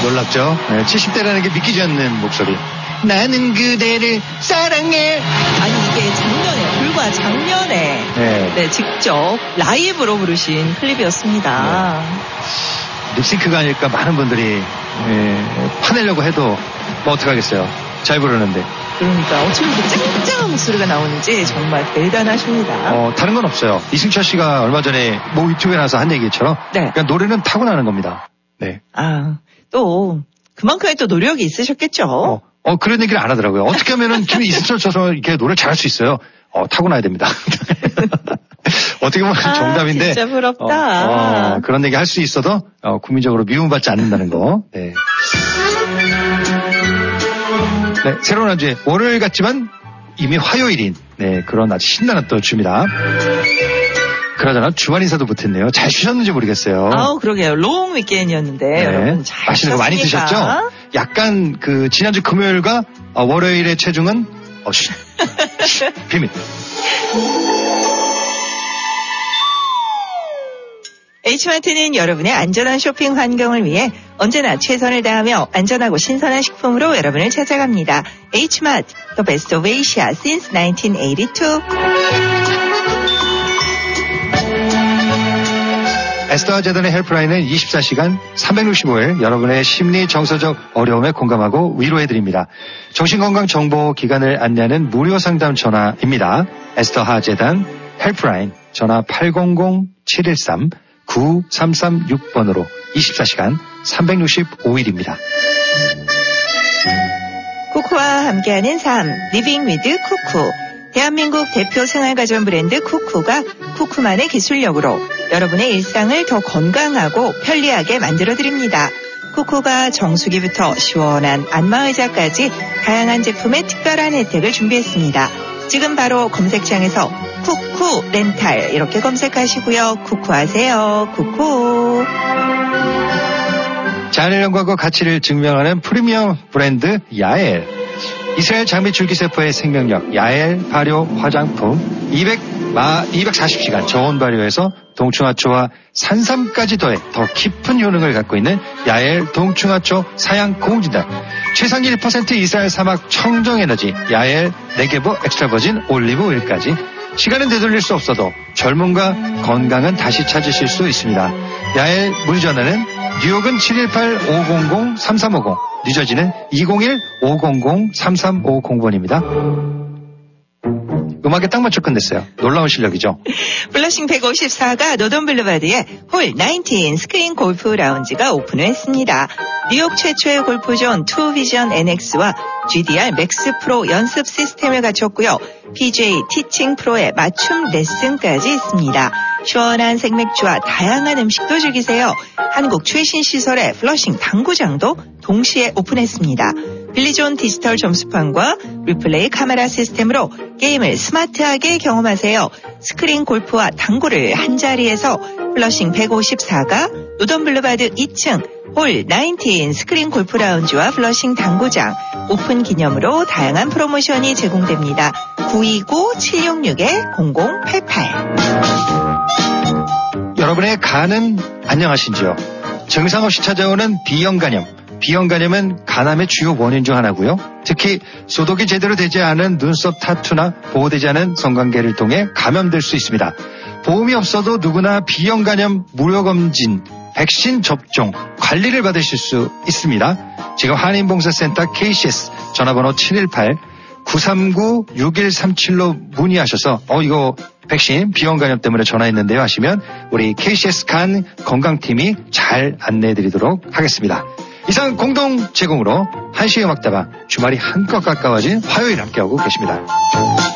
놀랍죠? 네, 70대라는 게 믿기지 않는 목소리. 나는 그대를 사랑해. 아니 이게 불과 작년에 네, 직접 라이브로 부르신 클립이었습니다. 립싱크가 아닐까 많은 분들이 파내려고 해도 뭐 어떡하겠어요. 잘 부르는데. 그러니까 어쩜 이렇게 짱짱한 목소리가 나오는지 정말 대단하십니다. 다른 건 없어요. 이승철 씨가 얼마 전에 뭐 유튜브에 나와서 한 얘기처럼 그러니까 노래는 타고나는 겁니다. 네. 또 그만큼의 또 노력이 있으셨겠죠. 그런 얘기를 안 하더라고요. 어떻게 하면은 이승철처럼 이렇게 노래 잘할 수 있어요. 타고나야 됩니다. 어떻게 보면 정답인데. 진짜 부럽다. 그런 얘기 할 수 있어도 국민적으로 미움받지 않는다는 거. 네. 네, 새로운 한 주에 월요일 같지만 이미 화요일인 그런 아주 신나는 또 주입니다. 그러잖아 주말 인사도 못했네요. 잘 쉬셨는지 모르겠어요. 그러게요. 롱 위켄드였는데 여러분 잘 맛있는 거 많이 드셨죠? 약간 지난주 금요일과 월요일의 체중은 비밀. H마트는 여러분의 안전한 쇼핑 환경을 위해 언제나 최선을 다하며 안전하고 신선한 식품으로 여러분을 찾아갑니다. H마트, The Best of Asia since 1982. 에스더 재단의 헬프라인은 24시간 365일 여러분의 심리 정서적 어려움에 공감하고 위로해드립니다. 정신건강정보 기관을 안내하는 무료 상담 전화입니다. 에스더 하재단 헬프라인 전화 800-713-9336번으로 24시간 365일입니다. 쿠쿠와 함께하는 삶, 리빙 위드 쿠쿠. 대한민국 대표 생활가전 브랜드 쿠쿠가 쿠쿠만의 기술력으로 여러분의 일상을 더 건강하고 편리하게 만들어드립니다. 쿠쿠가 정수기부터 시원한 안마의자까지 다양한 제품의 특별한 혜택을 준비했습니다. 지금 바로 검색창에서 쿠쿠 렌탈 이렇게 검색하시고요. 쿠쿠하세요. 쿠쿠. 자연의 가치를 증명하는 프리미엄 브랜드 야엘. 이스라엘 장미 줄기세포의 생명력 야엘 발효 화장품 240시간 저온 발효에서 동충하초와 산삼까지 더해 더 깊은 효능을 갖고 있는 야엘 동충하초 사양 고무진단 최상위 1% 이스라엘 사막 청정에너지 야엘 네게보 엑스트라버진 올리브 오일까지 시간은 되돌릴 수 없어도 젊음과 건강은 다시 찾으실 수 있습니다. 야엘 문의전화는 뉴욕은 718-500-3350 뉴저지는 201-500-3350번입니다. 음악에 딱 맞춰 끝냈어요. 놀라운 실력이죠. 플러싱 154가 노던블루바드의 홀 19 스크린 골프 라운지가 오픈을 했습니다. 뉴욕 최초의 골프존 투비전 NX와 GDR 맥스 프로 연습 시스템을 갖췄고요. PJ 티칭 프로의 맞춤 레슨까지 있습니다. 시원한 생맥주와 다양한 음식도 즐기세요. 한국 최신 시설의 플러싱 당구장도 동시에 오픈했습니다. 빌리존 디지털 점수판과 리플레이 카메라 시스템으로 게임을 스마트하게 경험하세요. 스크린 골프와 당구를 한자리에서 플러싱 154가 노던블루바드 2층 홀 19 스크린 골프 라운지와 플러싱 당구장 오픈 기념으로 다양한 프로모션이 제공됩니다. 929-766-0088. 여러분의 간은 안녕하신지요? 증상 없이 찾아오는 B형 간염. B형 간염은 간암의 주요 원인 중 하나고요. 특히 소독이 제대로 되지 않은 눈썹 타투나 보호되지 않은 성관계를 통해 감염될 수 있습니다. 보험이 없어도 누구나 B형 간염 무료 검진, 백신 접종, 관리를 받으실 수 있습니다. 지금 한인봉사센터 KCS 전화번호 718-939-6137로 문의하셔서 이거 백신 B형 간염 때문에 전화했는데요 하시면 우리 KCS 간 건강팀이 잘 안내해드리도록 하겠습니다. 이상 공동 제공으로 한시의 음악다방 주말이 한껏 가까워진 화요일 함께하고 계십니다.